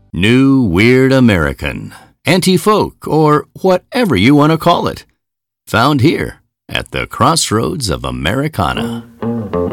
New Weird American, Anti-Folk, or whatever you want to call it. Found here at the Crossroads of Americana.